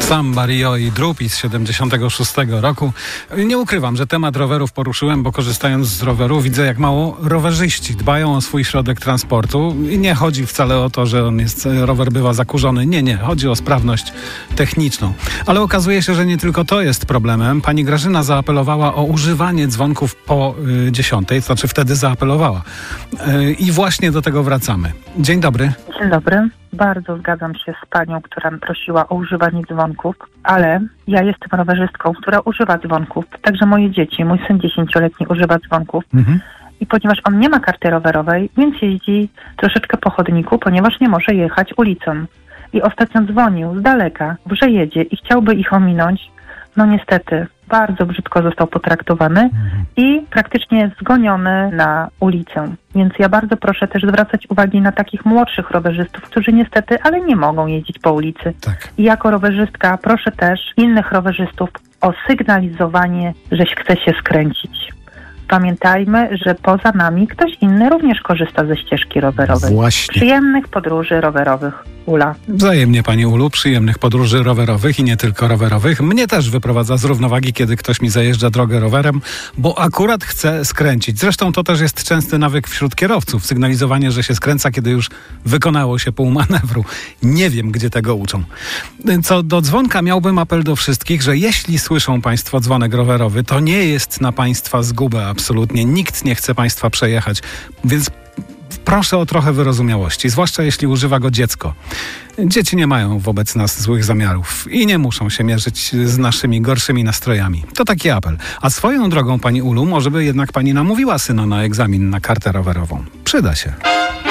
Samba, Rio i Drupi z 76 roku. Nie ukrywam, że temat rowerów poruszyłem, bo korzystając z roweru widzę, jak mało rowerzyści dbają o swój środek transportu. I nie chodzi wcale o to, że rower bywa zakurzony. Nie. Chodzi o sprawność techniczną. Ale okazuje się, że nie tylko to jest problemem. Pani Grażyna zaapelowała o używanie dzwonków po 10, to znaczy wtedy zaapelowała. I właśnie do tego wracamy. Dzień dobry. Dzień dobry. Bardzo zgadzam się z panią, która prosiła o używanie dzwonków, ale ja jestem rowerzystką, która używa dzwonków. Także moje dzieci, mój syn 10-letni używa dzwonków. I ponieważ on nie ma karty rowerowej, więc jeździ troszeczkę po chodniku, ponieważ nie może jechać ulicą. I ostatnio dzwonił z daleka, że jedzie i chciałby ich ominąć. No niestety, bardzo brzydko został potraktowany i praktycznie zgoniony na ulicę. Więc ja bardzo proszę też zwracać uwagi na takich młodszych rowerzystów, którzy niestety, ale nie mogą jeździć po ulicy. Tak. I jako rowerzystka proszę też innych rowerzystów o sygnalizowanie, że chce się skręcić. Pamiętajmy, że poza nami ktoś inny również korzysta ze ścieżki rowerowej. Właśnie. Przyjemnych podróży rowerowych. Ula. Wzajemnie, pani Ulu, przyjemnych podróży rowerowych i nie tylko rowerowych. Mnie też wyprowadza z równowagi, kiedy ktoś mi zajeżdża drogę rowerem, bo akurat chce skręcić. Zresztą to też jest częsty nawyk wśród kierowców. Sygnalizowanie, że się skręca, kiedy już wykonało się pół manewru. Nie wiem, gdzie tego uczą. Co do dzwonka, miałbym apel do wszystkich, że jeśli słyszą państwo dzwonek rowerowy, to nie jest na państwa zgubę absolutnie. Nikt nie chce państwa przejechać, więc proszę o trochę wyrozumiałości, zwłaszcza jeśli używa go dziecko. Dzieci nie mają wobec nas złych zamiarów i nie muszą się mierzyć z naszymi gorszymi nastrojami. To taki apel. A swoją drogą, pani Ulu, może by jednak pani namówiła syna na egzamin na kartę rowerową. Przyda się.